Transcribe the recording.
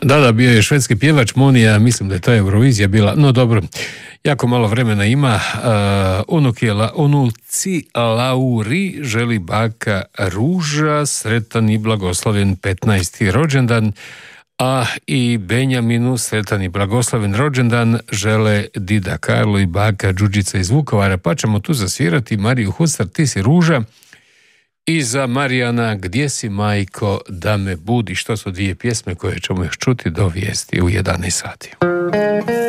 Da, bio je švedski pjevač Monija, mislim da je to Eurovizija bila, no dobro, jako malo vremena ima. Unuci Lauri želi baka Ruža sretan i blagosloven 15. rođendan, a i Benjaminu sretan i blagosloven rođendan žele dida Karlo i baka Đuđica iz Vukovara, pa ćemo tu zasvirati Mariju Husar, Ti si ruža, i za Marijana Gdje si majko da me budi, što su dvije pjesme koje ćemo još čuti do vijesti u 11 sati.